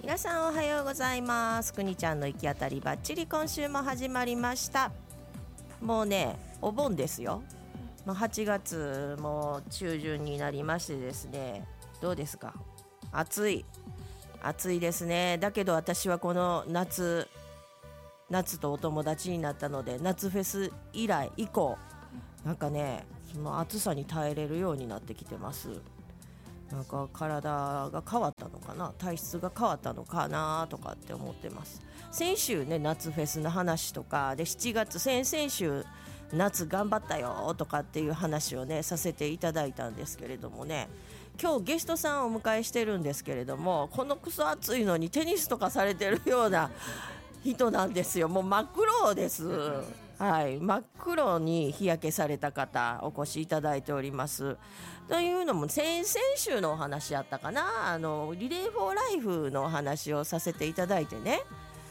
皆さんおはようございます。くにちゃんの行き当たりばっちり、今週も始まりました。もうねお盆ですよ。8月も中旬になりましてですね、どうですか？暑いですね。だけど私はこの夏とお友達になったので、夏フェス以降なんかね、その暑さに耐えれるようになってきてます。なんか体が変わったのかな、体質が変わったのかなとかって思ってます。先週ね夏フェスの話とかで、7月先々週夏頑張ったよとかっていう話をねさせていただいたんですけれどもね、今日ゲストさんをお迎えしてるんですけれども、このクソ暑いのにテニスとかされてるような人なんですよ。もう真っ黒です。はい、真っ黒に日焼けされた方お越しいただいております。というのも先々週のお話やったかな、リレーフォーライフのお話をさせていただいてね、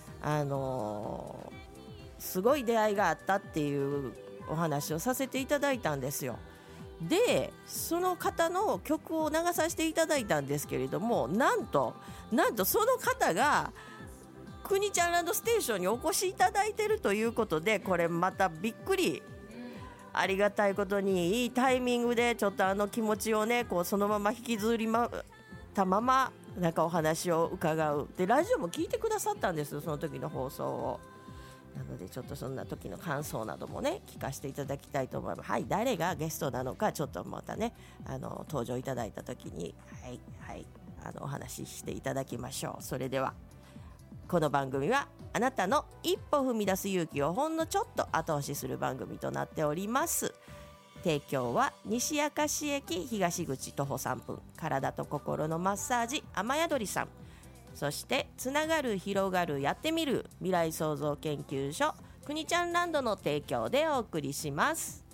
すごい出会いがあったっていうお話をさせていただいたんですよ。でその方の曲を流させていただいたんですけれども、なんとその方がくにちゃんランドステーションにお越しいただいているということで、これまたびっくり、ありがたいことにいいタイミングでちょっと気持ちをねこうそのまま引きずりたままなんかお話を伺うで、ラジオも聞いてくださったんですよ、その時の放送を。なのでちょっとそんな時の感想などもね聞かせていただきたいと思います。はい、誰がゲストなのかちょっとまたね登場いただいた時にお話ししていただきましょう。それではこの番組はあなたの一歩踏み出す勇気をほんのちょっと後押しする番組となっております。提供は西明石駅東口徒歩3分、体と心のマッサージ雨宿りさん、そしてつながる広がるやってみる未来創造研究所くにちゃんランドの提供でお送りします。